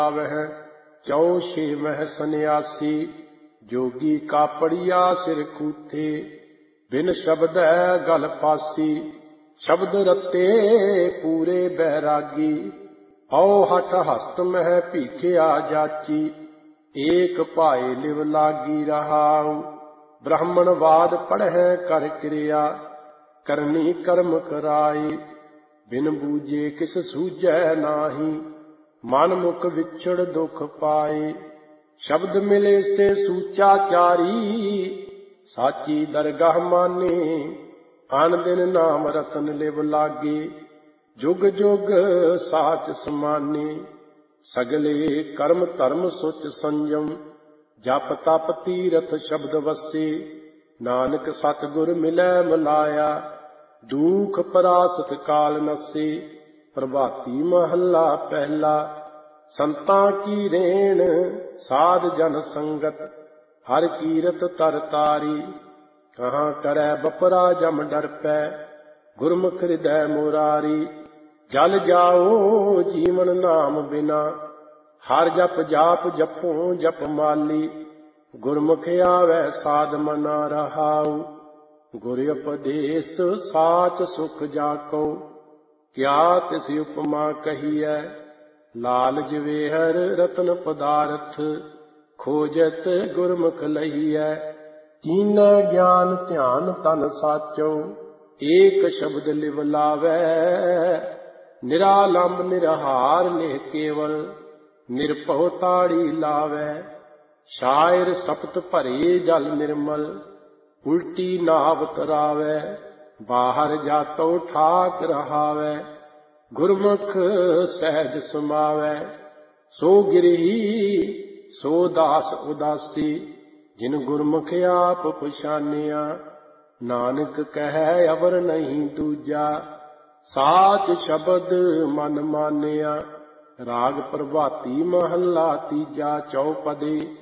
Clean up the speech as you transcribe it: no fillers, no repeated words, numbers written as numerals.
वह चौ छेवह सन्यासी, जोगी कापड़िया सिर कूथे, बिन शब्द गल फासी, शब्द रते पूरे बैरागी। औ हठ हस्त मह भीखिया जाची, एक पाए लिव लागी रहाऊ। ब्राह्मणवाद पढ़ै कर क्रिया, करनी कर्म कराए, बिन बूझे किस सूझै नाही, मन मुख विछड़ दुख पाए। शब्द मिले से सूचा चारी, साची दरगाह माने, आन दिन नाम रतन लिव लागे, जुग जुग साच समाने। सगले कर्म धर्म सुच संयम, जप तप तीरथ शब्द वसे, नानक सतगुर मिलै मिलाया, दुख परासत काल नसे। प्रभाती महला पहला, संतां की रेण साध जन संगत, हर कीरत तर तारी। कहाँ करै बपरा जम डर पै, गुरमुख हृदय मुरारी। जल जाओ जीवन नाम बिना, हर जप जाप जपो जप माली। गुरमुख आवे साध मना रहाऊ, गुर उपदेश साच सुख जाको। क्या तिस उपमा कहिए, लाल जवेहर रतन पदारथ, खोजत गुरमुख लहिए। कीन ज्ञान ध्यान तन साचो, एक शब्द लिव लावै। निरालंब निरहार निह केवल, निरभउ ताड़ी लावै। शायर सपत भरे जल निर्मल, उल्टी नाव तरावै। बाहर जातो ठाक रहावै, गुरमुख सहज समावै। सो गिरही सो दास उदासी, जिन गुरमुख आप पछानिया। नानक कहे अवर नहीं दूजा, साच शब्द मन मानिया। राग प्रभाती महला तीजा, चौपदे